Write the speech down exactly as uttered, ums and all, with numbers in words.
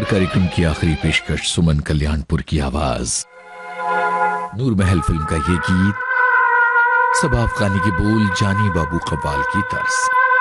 और कार्यक्रम की आखिरी पेशकश सुमन कल्याणपुर की आवाज। नूर महल फिल्म का ये गीत सबा अफगानी के बोल, जानी बाबू कव्वाल की तर्ज।